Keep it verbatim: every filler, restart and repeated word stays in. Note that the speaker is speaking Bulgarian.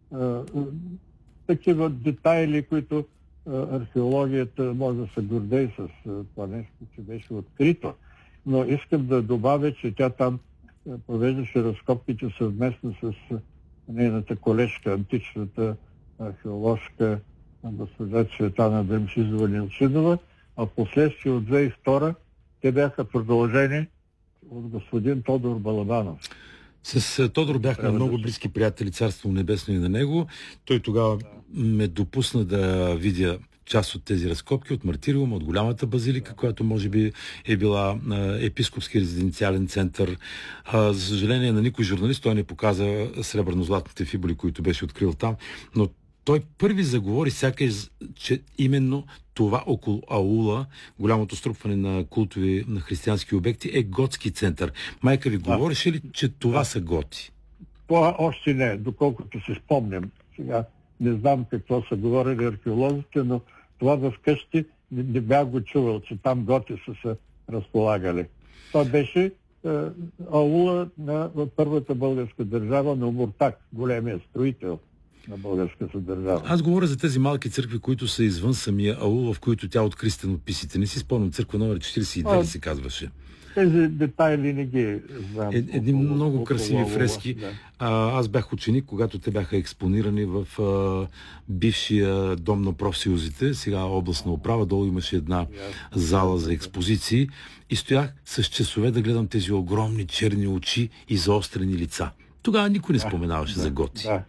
такива детайли, които археологията може да се гордее с това нещо, че беше открито. Но искам да добавя, че тя там провеждаше разкопките съвместно с нейната колежка, античната археоложка госпожа Цветана Демшизова-Нилчинова, а в последствие от две хиляди и втора те бяха продължени от господин Тодор Балабанов. С Тодор бяхме много близки приятели, царство небесно и на него. Той тогава ме допусна да видя част от тези разкопки от Мартириум, от голямата базилика, която може би е била епископски резиденциален център. А, за съжаление на никой журналист той не показа сребърно-златните фибули, които беше открил там, но той първи заговори сякаш, че именно това около аула, голямото струпване на култови, на християнски обекти, е готски център. Майка ви да. говореше ли, че това да. са готи? Това още не, доколкото се спомням. Сега не знам какво са говорили археолозите, но това в къщи не, не бях го чувал, че там готи са се разполагали. Това беше е, аула на първата българска държава на Омуртаг, големия строител на българската държава. Аз говоря за тези малки църкви, които са извън самия аул, в които тя откри стенописите. Не си спомням, църква номер четиридесет и две ли се казваше? Тези детайли не ги знам. Е, едни около, много около, красиви около, фрески. Да. А, аз бях ученик, когато те бяха експонирани в а, бившия дом на профсъюзите, сега областна управа. Долу имаше една зала за експозиции и стоях с часове да гледам тези огромни черни очи и заострени лица. Тогава никой не споменаваше да, за готи. Да.